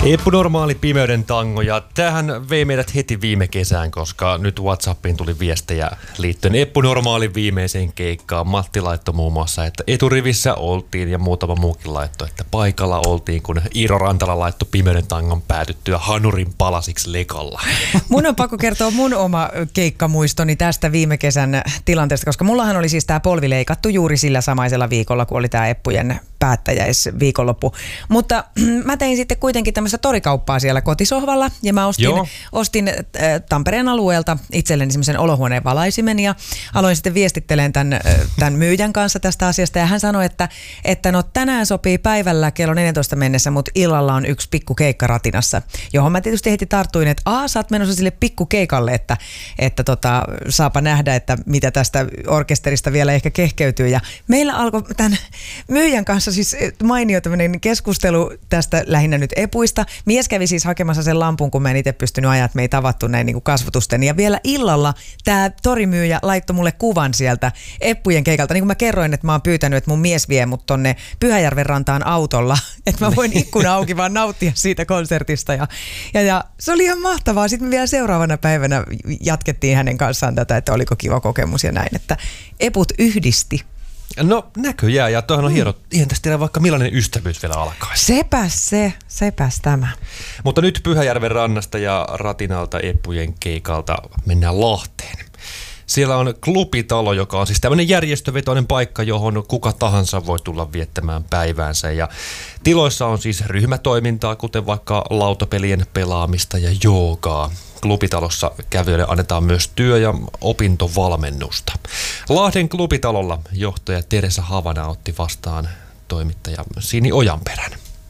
Epänormaali pimeyden tango, ja tämähän vei meidät heti viime kesään, koska nyt WhatsAppiin tuli viestejä liittyen Epänormaalin viimeiseen keikkaan. Matti laittoi muun muassa, että eturivissä oltiin, ja muutama muukin laittoi, että paikalla oltiin, kun Iiro Rantala laittoi pimeyden tangon päätyttyä hanurin palasiksi lekalla. Mun on pakko kertoa mun oma keikkamuistoni tästä viime kesän tilanteesta, koska mullahan oli siis tää polvi leikattu juuri sillä samaisella viikolla, kun oli tää Eppujen päättäjäisviikonloppu. Mutta mä tein sitten kuitenkin tämmöistä torikauppaa siellä kotisohvalla, ja mä ostin Tampereen alueelta itselleni semmoisen olohuoneen valaisimen, ja aloin sitten viestittelemään tämän myyjän kanssa tästä asiasta, ja hän sanoi, että no tänään sopii päivällä kello 14 mennessä, mutta illalla on yksi pikku keikka ratinassa, johon mä tietysti heti tarttuin, että sä oot menossa sille pikku keikalle, että saapa nähdä, että mitä tästä orkesterista vielä ehkä kehkeytyy, ja meillä alkoi tämän myyjän kanssa siis mainio tämmöinen keskustelu tästä lähinnä nyt epuista. Mies kävi siis hakemassa sen lampun, kun mä en itse pystynyt ajaa, että me ei tavattu näin niin kuin kasvotusten. Ja vielä illalla tämä torimyyjä laittoi mulle kuvan sieltä Eppujen keikalta. Niin kuin mä kerroin, että mä oon pyytänyt, että mun mies vie mut tonne Pyhäjärven rantaan autolla, että mä voin ikkuna auki vaan nauttia siitä konsertista. Ja se oli ihan mahtavaa. Sitten me vielä seuraavana päivänä jatkettiin hänen kanssaan tätä, että oliko kiva kokemus ja näin, että Eput yhdisti. No näköjään, ja toihan on hieno. Ihan tästä tiedä vaikka millainen ystävyys vielä alkaisi. Sepäs tämä. Mutta nyt Pyhäjärven rannasta ja ratinalta Eppujen keikalta mennään Lahteen. Siellä on Klubitalo, joka on siis tämmöinen järjestövetoinen paikka, johon kuka tahansa voi tulla viettämään päiväänsä. Ja tiloissa on siis ryhmätoimintaa, kuten vaikka lautapelien pelaamista ja joogaa. Klubitalossa kävijöille annetaan myös työ- ja opintovalmennusta. Lahden Klubitalolla johtaja Teresa Havana otti vastaan toimittaja Sini Ojanperän.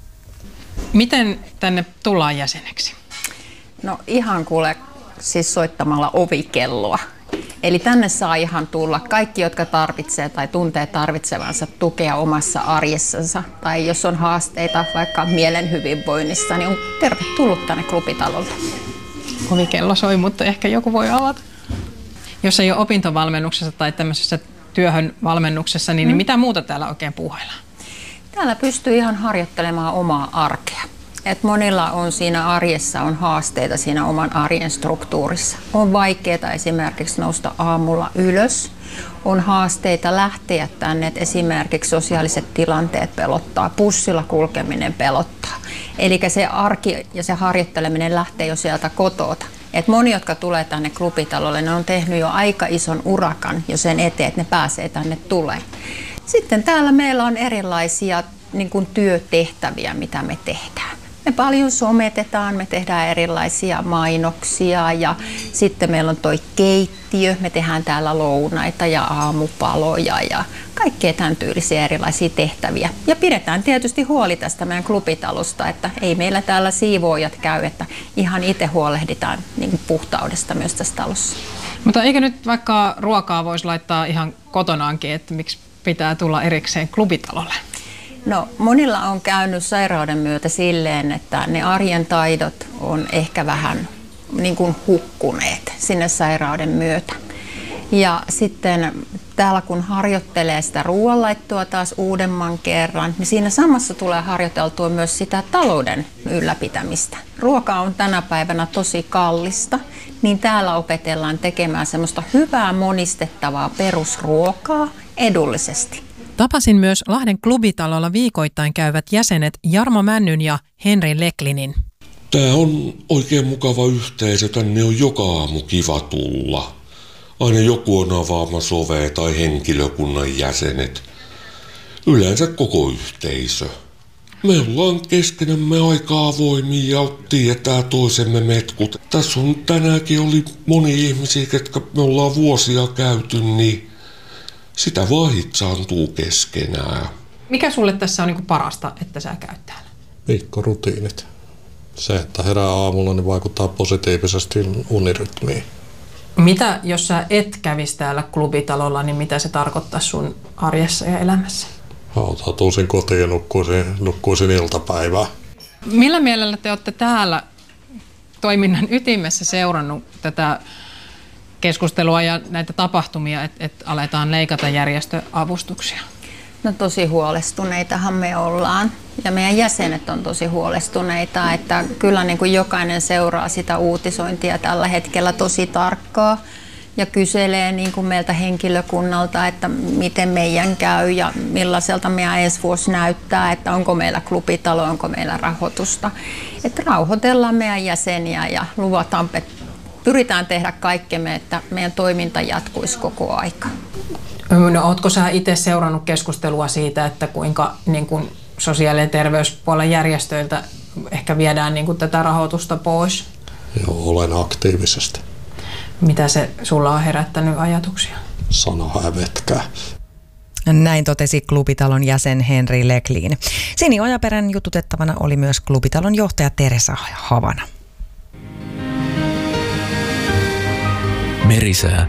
Miten tänne tullaan jäseneksi? No ihan kuule, siis soittamalla ovikelloa. Eli tänne saa ihan tulla kaikki, jotka tarvitsee tai tuntee tarvitsevansa tukea omassa arjessansa. Tai jos on haasteita vaikka mielen hyvinvoinnissa, niin on tervetullut tänne Klubitalolle. Ovikello soi, mutta ehkä joku voi avata. Jos ei ole opintovalmennuksessa tai tämmöisessä työhön valmennuksessa, niin mitä muuta täällä oikein puuhaillaan? Täällä pystyy ihan harjoittelemaan omaa arkea. Et monilla on siinä arjessa on haasteita siinä oman arjen struktuurissa. On vaikeaa esimerkiksi nousta aamulla ylös. On haasteita lähteä tänne, että esimerkiksi sosiaaliset tilanteet pelottaa, bussilla kulkeminen pelottaa. Eli se arki ja se harjoitteleminen lähtee jo sieltä kotota. Et moni, jotka tulee tänne Klubitalolle, ne on tehnyt jo aika ison urakan jo sen eteen, että ne pääsee tänne tulemaan. Sitten täällä meillä on erilaisia niin kuin työtehtäviä, mitä me tehdään. Me paljon sometetaan, me tehdään erilaisia mainoksia ja sitten meillä on toi keittiö, me tehdään täällä lounaita ja aamupaloja ja kaikkea tämän tyylisiä erilaisia tehtäviä. Ja pidetään tietysti huoli tästä meidän Klubitalosta, että ei meillä täällä siivoojat käy, että ihan itse huolehditaan niin kuin puhtaudesta myös tässä talossa. Mutta eikö nyt vaikka ruokaa voisi laittaa ihan kotonaankin, että miksi pitää tulla erikseen Klubitalolle? No, monilla on käynyt sairauden myötä silleen, että ne arjen taidot on ehkä vähän niin kuin hukkuneet sinne sairauden myötä. Ja sitten täällä kun harjoittelee sitä ruoanlaittoa taas uudemman kerran, niin siinä samassa tulee harjoiteltua myös sitä talouden ylläpitämistä. Ruoka on tänä päivänä tosi kallista, niin täällä opetellaan tekemään semmoista hyvää monistettavaa perusruokaa edullisesti. Tapasin myös Lahden Klubitalolla viikoittain käyvät jäsenet Jarmo Männyn ja Henri Leklinin. Tämä on oikein mukava yhteisö, tänne on joka aamu kiva tulla. Aina joku on avaamassa ovea tai henkilökunnan jäsenet. Yleensä koko yhteisö. Me ollaan keskenämme aika avoimia ja tietää toisemme metkut. Tässä on tänäänkin oli moni ihmisiä, ketkä me ollaan vuosia käyty, niin sitä vaan hitsaantuu keskenään. Mikä sulle tässä on niin parasta, että sä käyt täällä? Viikkorutiinit. Se, että herää aamulla, niin vaikuttaa positiivisesti unirytmiin. Mitä, jos sä et kävisi täällä Klubitalolla, niin mitä se tarkoittaa sun arjessa ja elämässä? Hautautuisin kotiin ja nukkuisin iltapäivää. Millä mielellä te olette täällä toiminnan ytimessä seurannut tätä keskustelua ja näitä tapahtumia, että aletaan leikata järjestöavustuksia? No tosi huolestuneitahan me ollaan ja meidän jäsenet on tosi huolestuneita, että kyllä niin kuin jokainen seuraa sitä uutisointia tällä hetkellä tosi tarkkaa ja kyselee niin kuin meiltä henkilökunnalta, että miten meidän käy ja millaiselta meidän ensi vuosi näyttää, että onko meillä klubitalo, onko meillä rahoitusta. Että rauhoitellaan meidän jäseniä ja pyritään tehdä kaikkemme, että meidän toiminta jatkuisi koko aika. No, ootko sä itse seurannut keskustelua siitä, että kuinka niin kuin sosiaali- ja terveyspuolen järjestöiltä ehkä viedään niin kuin tätä rahoitusta pois? Joo, olen aktiivisesti. Mitä se sulla on herättänyt ajatuksia? Sana hävetkää. Näin totesi Klubitalon jäsen Henri Leklin. Sini Ojaperän jututettavana oli myös Klubitalon johtaja Teresa Havana. Merisää.